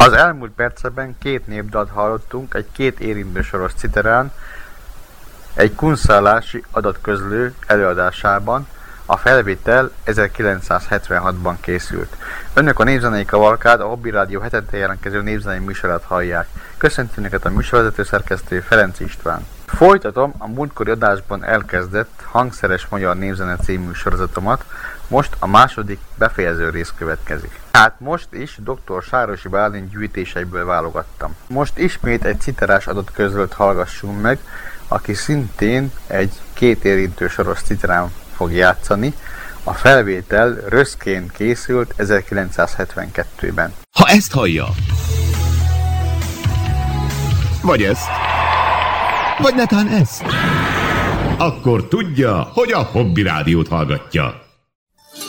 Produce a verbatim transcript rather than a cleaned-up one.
Az elmúlt percekben két népdalt hallottunk egy két érintősoros citerán, egy kunszállási adatközlő előadásában. A felvétel ezerkilencszázhetvenhatban készült. Önök a Népzenei Kavalkád, a Hobby Rádió hetente jelentkező népzenei műsorát hallják. Köszöntöm Önöket a műsorvezető szerkesztő Ferenc István. Folytatom a múltkori adásban elkezdett Hangszeres Magyar Népzene című sorozatomat, most a második befejező rész következik. Hát most is dr. Sárosi Bálint gyűjtéseiből válogattam. Most ismét egy citerás adatközlőt hallgassunk meg, aki szintén egy két érintő soros citerán fog játszani. A felvétel röszkén készült ezerkilencszázhetvenkettőben. Ha ezt hallja, vagy ezt, vagy netán ezt, akkor tudja, hogy a Hobby Rádiót hallgatja.